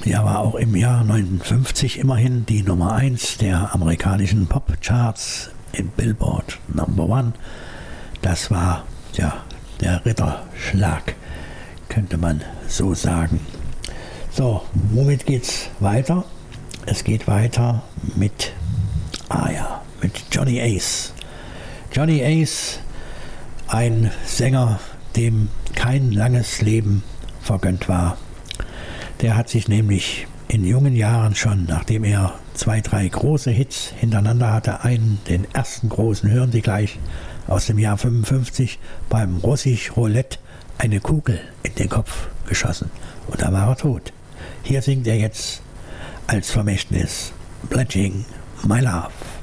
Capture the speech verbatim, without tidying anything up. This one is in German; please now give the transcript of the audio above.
der war auch im Jahr neunundfünfzig immerhin die Nummer eins der amerikanischen Popcharts in Billboard Number One. Das war ja der Ritterschlag, könnte man so sagen. So, womit geht's weiter? Es geht weiter mit, ah ja, mit Johnny Ace. Johnny Ace, ein Sänger, dem kein langes Leben vergönnt war. Der hat sich nämlich in jungen Jahren schon, nachdem er zwei, drei große Hits hintereinander hatte, einen, den ersten großen, hören Sie gleich, aus dem Jahr fünfundfünfzig, beim Russisch Roulette eine Kugel in den Kopf geschossen. Und da war er tot. Hier singt er jetzt als Vermächtnis Pledging My Love.